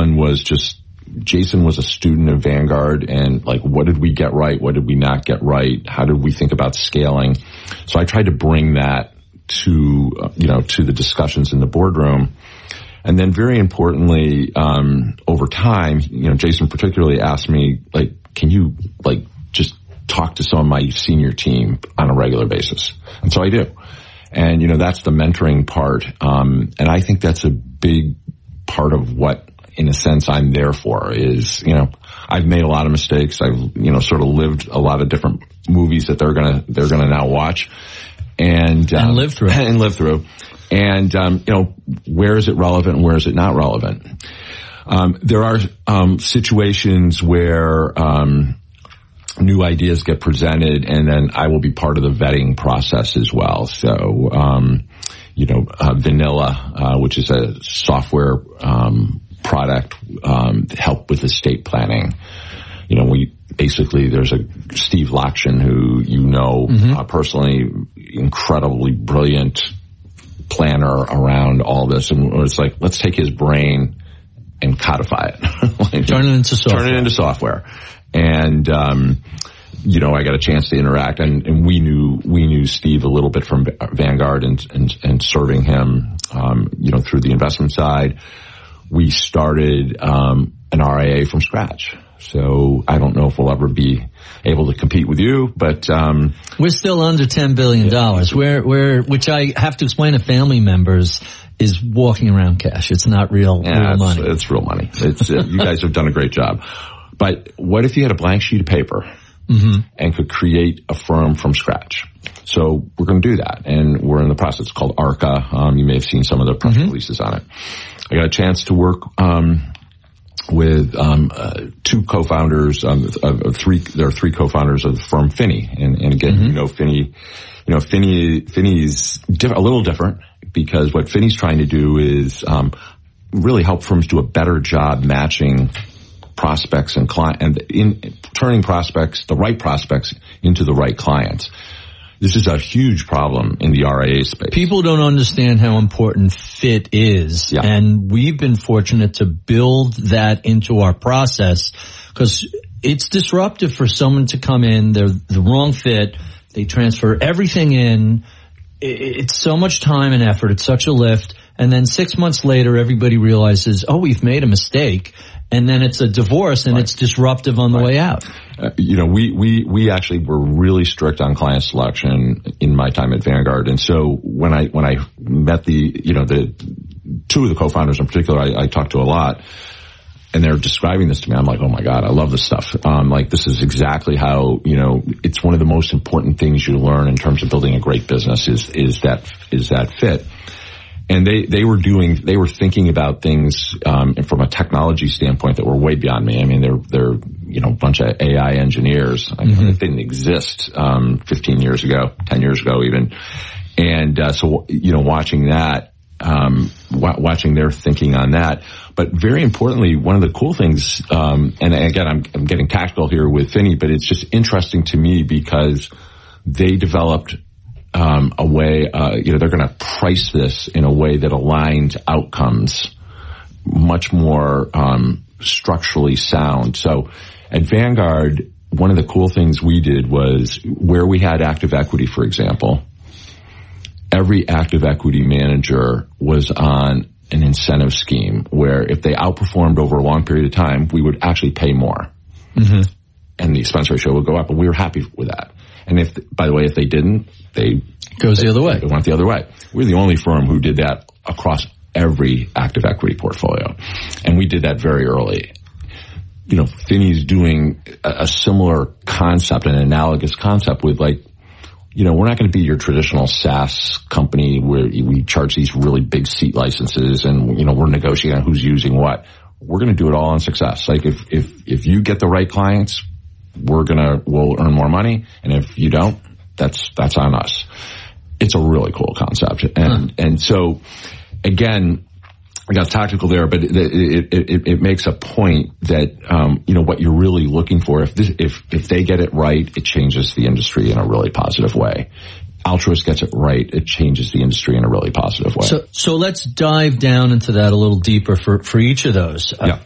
one was just, Jason was a student of Vanguard, and like, what did we get right? What did we not get right? How did we think about scaling? So I tried to bring that to, to the discussions in the boardroom. And then very importantly, over time, Jason particularly asked me, like, can you like just talk to some of my senior team on a regular basis? And so I do. And, that's the mentoring part. And I think that's a big part of what, in a sense, I'm there for is, I've made a lot of mistakes. I've, sort of lived a lot of different movies that they're gonna now watch and live through. And, where is it relevant and where is it not relevant? There are, situations where, new ideas get presented, and then I will be part of the vetting process as well. So, Vanilla, which is a software, product, help with estate planning. There's a Steve Lakshin who, personally, incredibly brilliant planner around all this. And it's like, let's take his brain and codify it. Turn it into software. And, I got a chance to interact, and we knew Steve a little bit from Vanguard and serving him, through the investment side. We started, an RIA from scratch. So I don't know if we'll ever be able to compete with you, but, we're still under $10 billion. Yeah. Which I have to explain to family members is walking around cash. It's not real money. It's real money. It's, you guys have done a great job. But what if you had a blank sheet of paper and could create a firm from scratch? So we're going to do that, and we're in the process. It's called ARCA. You may have seen some of the press releases on it. I got a chance to work with two co-founders of three. There are three co-founders of the firm Finney, and again, Finney. Finney is a little different, because what Finney's trying to do is really help firms do a better job matching prospects and client, and in turning the right prospects into the right clients. This is a huge problem in the RIA space. People don't understand how important fit is. Yeah. And we've been fortunate to build that into our process, because it's disruptive for someone to come in, they're the wrong fit, they transfer everything in. It's so much time and effort. It's such a lift. And then 6 months later, everybody realizes, we've made a mistake. And then it's a divorce, and it's disruptive on the way out. We actually were really strict on client selection in my time at Vanguard. And so when I met the two of the co-founders in particular, I talked to a lot, and they're describing this to me. I'm like, oh my God, I love this stuff. This is exactly how, it's one of the most important things you learn in terms of building a great business is that fit. And they were thinking about things, from a technology standpoint that were way beyond me. I mean, they're, a bunch of AI engineers. They didn't exist, 15 years ago, 10 years ago even. And, so, watching that, watching their thinking on that. But very importantly, one of the cool things, and again, I'm getting tactical here with Finney, but it's just interesting to me because they developed a way, they're going to price this in a way that aligns outcomes much more structurally sound. So at Vanguard, one of the cool things we did was where we had active equity, for example, every active equity manager was on an incentive scheme where if they outperformed over a long period of time, we would actually pay more. And the expense ratio would go up, and we were happy with that. And if, by the way, if they didn't, the other way. They went the other way. We're the only firm who did that across every active equity portfolio. And we did that very early. Finney's doing a similar concept, an analogous concept with we're not going to be your traditional SaaS company where we charge these really big seat licenses and, we're negotiating on who's using what. We're going to do it all on success. Like if you get the right clients, we'll earn more money. And if you don't, that's on us. It's a really cool concept. And so again, I got tactical there, but it makes a point that, what you're really looking for, if they get it right, it changes the industry in a really positive way. Altruist gets it right, it changes the industry in a really positive way. So let's dive down into that a little deeper for each of those. Yeah.